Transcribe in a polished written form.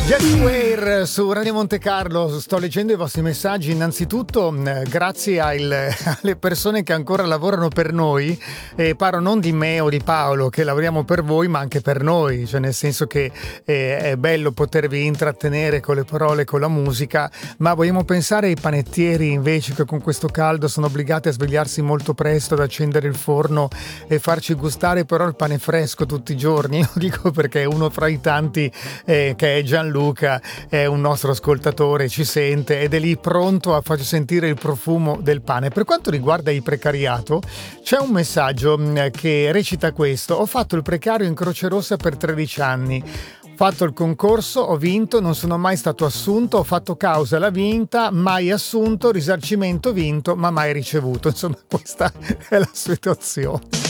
Jessie Ware su Radio Monte Carlo. Sto leggendo i vostri messaggi. Innanzitutto grazie alle persone che ancora lavorano per noi, parlo non di me o di Paolo che lavoriamo per voi, ma anche per noi, cioè nel senso che è bello potervi intrattenere con le parole, con la musica, ma vogliamo pensare ai panettieri invece che con questo caldo sono obbligati a svegliarsi molto presto, ad accendere il forno e farci gustare però il pane fresco tutti i giorni. Lo dico perché uno fra i tanti che è Gianluca, è un nostro ascoltatore, ci sente ed è lì pronto a farci sentire il profumo del pane. Per quanto riguarda il precariato, c'è un messaggio che recita questo: ho fatto il precario in Croce Rossa per 13 anni. Ho fatto il concorso, ho vinto, non sono mai stato assunto, ho fatto causa alla vinta, mai assunto, risarcimento vinto, ma mai ricevuto. Insomma, questa è la situazione.